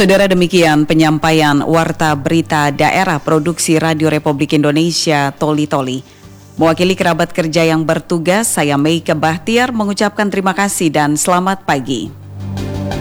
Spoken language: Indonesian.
Saudara, demikian penyampaian Warta Berita Daerah Produksi Radio Republik Indonesia Toli Toli. Mewakili kerabat kerja yang bertugas, saya Meike Bahtiar mengucapkan terima kasih dan selamat pagi.